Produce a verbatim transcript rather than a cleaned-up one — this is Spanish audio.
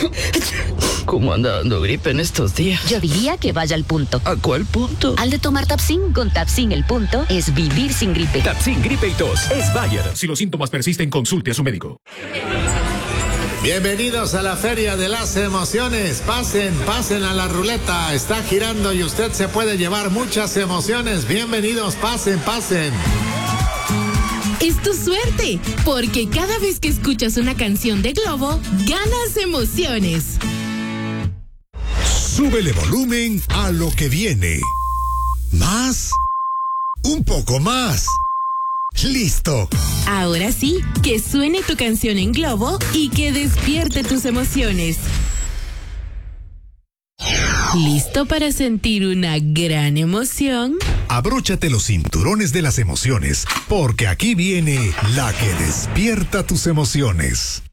¿Cómo anda dando gripe en estos días? Yo diría que vaya al punto. ¿A cuál punto? Al de tomar Tapsin. Con Tapsin el punto es vivir sin gripe. Tapsin, gripe y tos. Es Bayer. Si los síntomas persisten, consulte a su médico. Bienvenidos a la Feria de las Emociones. Pasen, pasen a la ruleta. Está girando y usted se puede llevar muchas emociones. Bienvenidos, pasen, pasen. Es tu suerte, porque cada vez que escuchas una canción de Globo, ganas emociones. Súbele volumen a lo que viene. Más. Un poco más. ¡Listo! Ahora sí, que suene tu canción en Globo y que despierte tus emociones. ¿Listo para sentir una gran emoción? Abróchate los cinturones de las emociones, porque aquí viene la que despierta tus emociones.